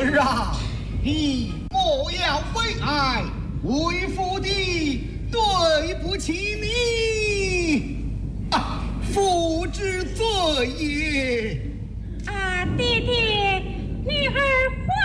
儿啊，你莫要悲哀，为父的对不起你啊，父之罪也。 啊，爹爹，女儿。